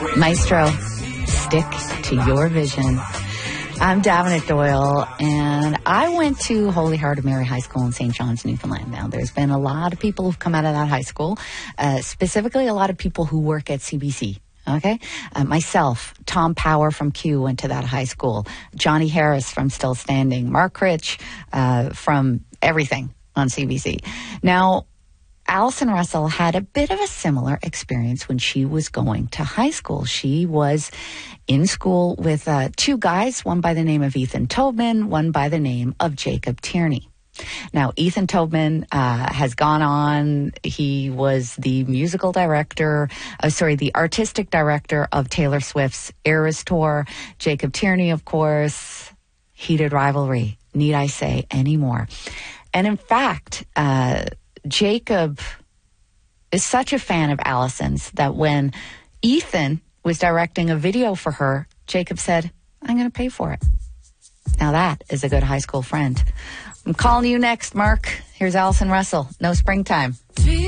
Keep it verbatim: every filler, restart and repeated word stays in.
Maestro, stick to your vision. I'm Davenant Doyle, and I went to Holy Heart of Mary High School in Saint John's, Newfoundland. Now, there's been a lot of people who've come out of that high school, uh, specifically a lot of people who work at C B C. Okay. Uh, myself, Tom Power from Q went to that high school. Johnny Harris from Still Standing. Mark Rich uh, from everything on C B C. Now, Allison Russell had a bit of a similar experience when she was going to high school. She was in school with uh, two guys, one by the name of Ethan Tobman, one by the name of Jacob Tierney. Now, Ethan Tobman uh, has gone on. He was the musical director, uh, sorry, the artistic director of Taylor Swift's Eras Tour. Jacob Tierney, of course, heated rivalry. Need I say any more? And in fact, uh, Jacob is such a fan of Allison's that when Ethan was directing a video for her, Jacob said, I'm going to pay for it. Now that is a good high school friend. I'm calling you next, Mark. Here's Allison Russell. No springtime.